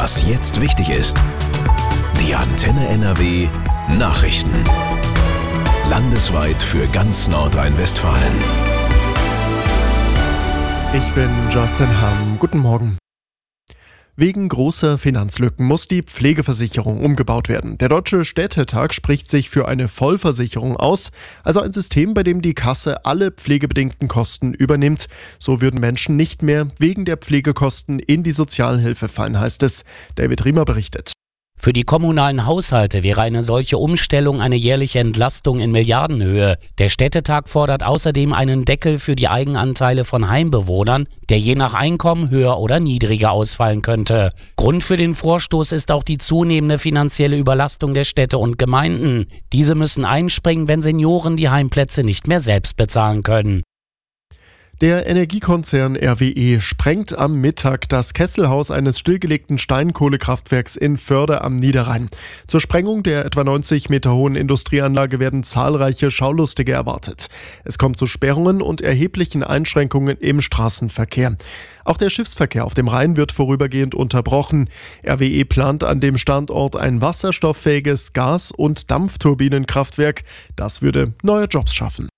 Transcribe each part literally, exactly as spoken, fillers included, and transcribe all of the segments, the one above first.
Was jetzt wichtig ist. Die Antenne N R W Nachrichten. Landesweit für ganz Nordrhein-Westfalen. Ich bin Justin Hamm. Guten Morgen. Wegen großer Finanzlücken muss die Pflegeversicherung umgebaut werden. Der Deutsche Städtetag spricht sich für eine Vollversicherung aus, also ein System, bei dem die Kasse alle pflegebedingten Kosten übernimmt. So würden Menschen nicht mehr wegen der Pflegekosten in die Sozialhilfe fallen, heißt es. David Riemer berichtet. Für die kommunalen Haushalte wäre eine solche Umstellung eine jährliche Entlastung in Milliardenhöhe. Der Städtetag fordert außerdem einen Deckel für die Eigenanteile von Heimbewohnern, der je nach Einkommen höher oder niedriger ausfallen könnte. Grund für den Vorstoß ist auch die zunehmende finanzielle Überlastung der Städte und Gemeinden. Diese müssen einspringen, wenn Senioren die Heimplätze nicht mehr selbst bezahlen können. Der Energiekonzern R W E sprengt am Mittag das Kesselhaus eines stillgelegten Steinkohlekraftwerks in Förde am Niederrhein. Zur Sprengung der etwa neunzig Meter hohen Industrieanlage werden zahlreiche Schaulustige erwartet. Es kommt zu Sperrungen und erheblichen Einschränkungen im Straßenverkehr. Auch der Schiffsverkehr auf dem Rhein wird vorübergehend unterbrochen. R W E plant an dem Standort ein wasserstofffähiges Gas- und Dampfturbinenkraftwerk. Das würde neue Jobs schaffen.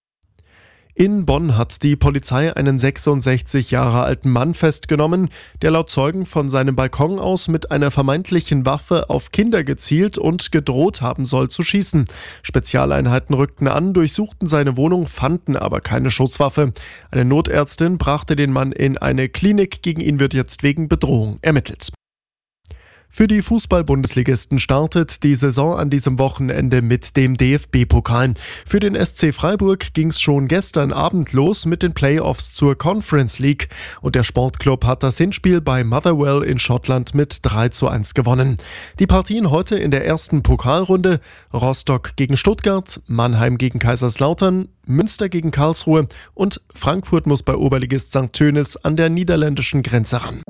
In Bonn hat die Polizei einen sechsundsechzig Jahre alten Mann festgenommen, der laut Zeugen von seinem Balkon aus mit einer vermeintlichen Waffe auf Kinder gezielt und gedroht haben soll zu schießen. Spezialeinheiten rückten an, durchsuchten seine Wohnung, fanden aber keine Schusswaffe. Eine Notärztin brachte den Mann in eine Klinik, gegen ihn wird jetzt wegen Bedrohung ermittelt. Für die Fußball-Bundesligisten startet die Saison an diesem Wochenende mit dem D F B-Pokal. Für den S C Freiburg ging es schon gestern Abend los mit den Playoffs zur Conference League und der Sportclub hat das Hinspiel bei Motherwell in Schottland mit drei zu eins gewonnen. Die Partien heute in der ersten Pokalrunde: Rostock gegen Stuttgart, Mannheim gegen Kaiserslautern, Münster gegen Karlsruhe und Frankfurt muss bei Oberligist Sankt Tönis an der niederländischen Grenze ran.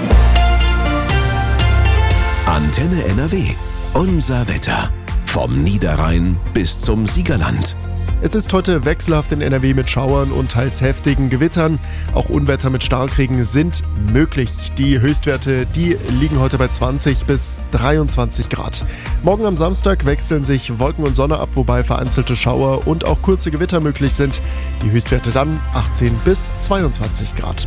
Antenne N R W. Unser Wetter. Vom Niederrhein bis zum Siegerland. Es ist heute wechselhaft in N R W mit Schauern und teils heftigen Gewittern. Auch Unwetter mit Starkregen sind möglich. Die Höchstwerte, die liegen heute bei zwanzig bis dreiundzwanzig Grad. Morgen am Samstag wechseln sich Wolken und Sonne ab, wobei vereinzelte Schauer und auch kurze Gewitter möglich sind. Die Höchstwerte dann achtzehn bis zweiundzwanzig Grad.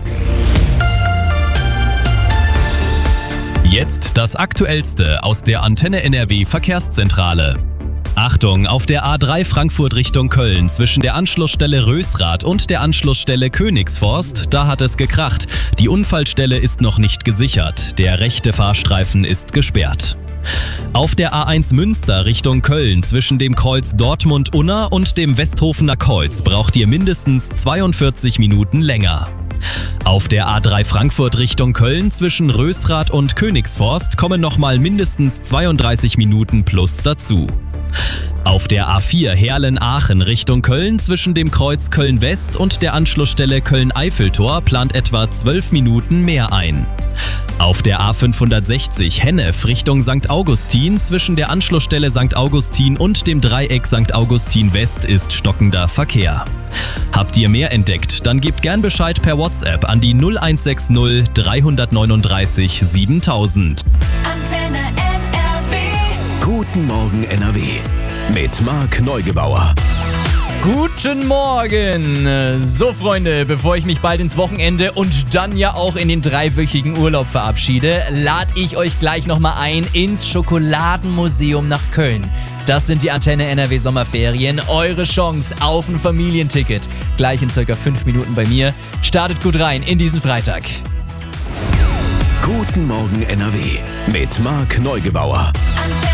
Jetzt das Aktuellste aus der Antenne N R W Verkehrszentrale. Achtung, auf der A drei Frankfurt Richtung Köln zwischen der Anschlussstelle Rösrath und der Anschlussstelle Königsforst, da hat es gekracht. Die Unfallstelle ist noch nicht gesichert. Der rechte Fahrstreifen ist gesperrt. Auf der A eins Münster Richtung Köln zwischen dem Kreuz Dortmund-Unna und dem Westhofener Kreuz braucht ihr mindestens zweiundvierzig Minuten länger. Auf der A drei Frankfurt Richtung Köln zwischen Rösrath und Königsforst kommen nochmal mindestens zweiunddreißig Minuten plus dazu. Auf der A vier Heerlen-Aachen Richtung Köln zwischen dem Kreuz Köln-West und der Anschlussstelle Köln-Eiffeltor plant etwa zwölf Minuten mehr ein. Auf der A fünfhundertsechzig Hennef Richtung Sankt Augustin zwischen der Anschlussstelle Sankt Augustin und dem Dreieck Sankt Augustin West ist stockender Verkehr. Habt ihr mehr entdeckt? Dann gebt gern Bescheid per WhatsApp an die null eins sechs null drei neun drei siebentausend. Antenne N R W. Guten Morgen N R W. Mit Marc Neugebauer. Guten Morgen! So Freunde, bevor ich mich bald ins Wochenende und dann ja auch in den dreiwöchigen Urlaub verabschiede, lade ich euch gleich nochmal ein ins Schokoladenmuseum nach Köln. Das sind die Antenne N R W Sommerferien, eure Chance auf ein Familienticket. Gleich in circa fünf Minuten bei mir. Startet gut rein in diesen Freitag. Guten Morgen N R W mit Marc Neugebauer. Antenne